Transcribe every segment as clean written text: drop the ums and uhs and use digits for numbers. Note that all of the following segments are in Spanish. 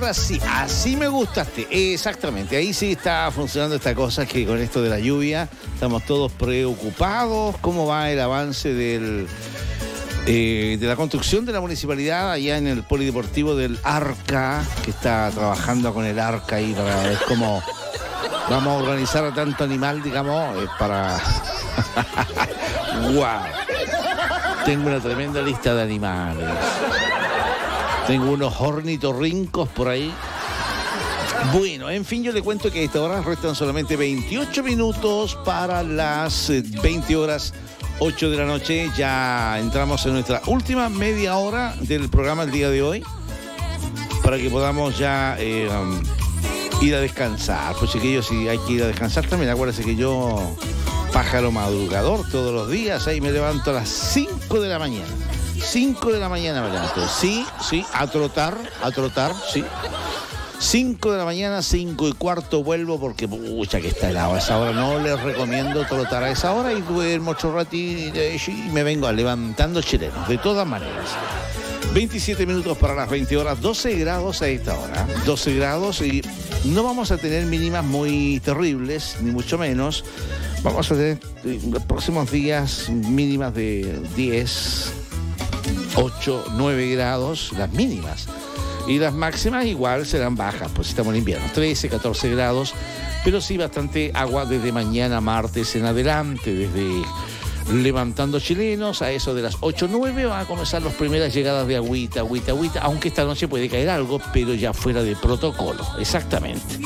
ahora sí, así me gustaste. Exactamente, ahí sí está funcionando esta cosa que con esto de la lluvia estamos todos preocupados. ¿Cómo va el avance de la construcción de la municipalidad allá en el polideportivo del Arca, que está trabajando con el Arca y para ver cómo vamos a organizar a tanto animal, digamos, para... ¡Wow! Tengo una tremenda lista de animales. Tengo unos ornitorrincos por ahí. Bueno, en fin, yo le cuento que a esta hora restan solamente 28 minutos para las 20 horas 8 de la noche. Ya entramos en nuestra última media hora del programa el día de hoy, para que podamos ya ir a descansar. Pues chiquillos, si hay que ir a descansar también, acuérdense que yo, pájaro madrugador todos los días, ahí me levanto a las 5 de la mañana. 5 de la mañana me levanto. Sí, a trotar, sí. 5 de la mañana, 5:15 vuelvo porque, pucha, que está helado. A esa hora no les recomiendo trotar a esa hora y duermo 8 ratitos y me vengo levantando chilenos, de todas maneras. 27 minutos para las 20 horas, 12 grados a esta hora. 12 grados y no vamos a tener mínimas muy terribles, ni mucho menos. Vamos a tener los próximos días mínimas de 10, 8, 9 grados, las mínimas. Y las máximas igual serán bajas, pues estamos en invierno, 13, 14 grados, pero sí bastante agua desde mañana martes en adelante, desde levantando chilenos, a eso de las 8, 9 van a comenzar las primeras llegadas de agüita, aunque esta noche puede caer algo, pero ya fuera de protocolo, exactamente.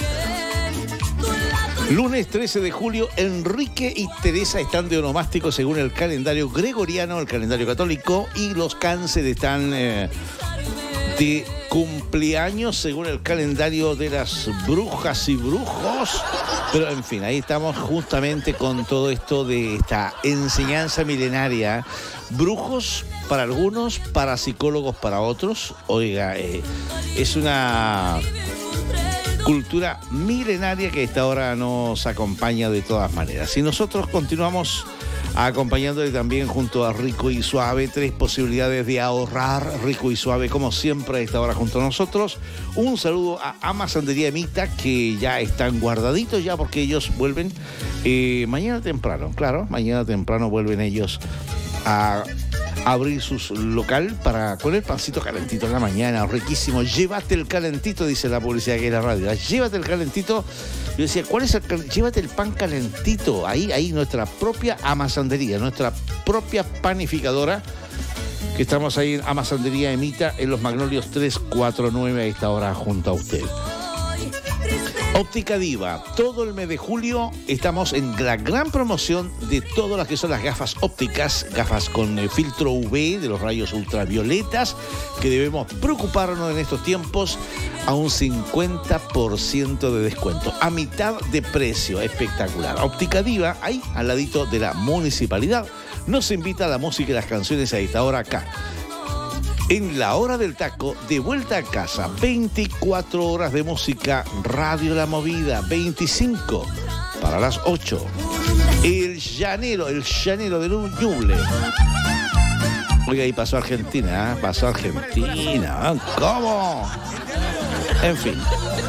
Lunes 13 de julio, Enrique y Teresa están de onomástico según el calendario gregoriano, el calendario católico, y los cánceres están de cumpleaños según el calendario de las brujas y brujos. Pero en fin, ahí estamos justamente con todo esto de esta enseñanza milenaria. Brujos para algunos, parapsicólogos para otros. Oiga, es una cultura milenaria que a esta hora nos acompaña de todas maneras. Y nosotros continuamos acompañándole también junto a Rico y Suave. 3 posibilidades de ahorrar. Rico y Suave, como siempre, a esta hora junto a nosotros. Un saludo a Amasandería Emita, que ya están guardaditos ya porque ellos vuelven mañana temprano. Claro, mañana temprano vuelven ellos a abrir su local con el pancito calentito en la mañana, riquísimo. Llévate el calentito, dice la publicidad que es la radio. Llévate el calentito. Yo decía, ¿cuál es llévate el pan calentito? Ahí nuestra propia amasandería, nuestra propia panificadora, que estamos ahí en Amasandería Emita, en Los Magnolios 349 a esta hora junto a usted. Óptica Diva, todo el mes de julio estamos en la gran promoción de todas las que son las gafas ópticas, gafas con filtro UV de los rayos ultravioletas, que debemos preocuparnos en estos tiempos, a un 50% de descuento, a mitad de precio, espectacular. Óptica Diva, ahí al ladito de la municipalidad, nos invita a la música y las canciones a esta hora acá. En la hora del taco, de vuelta a casa, 24 horas de música, Radio La Movida, 25 para las 8. El llanero de Ñuble. Oiga, ahí pasó Argentina, ¿Cómo? En fin.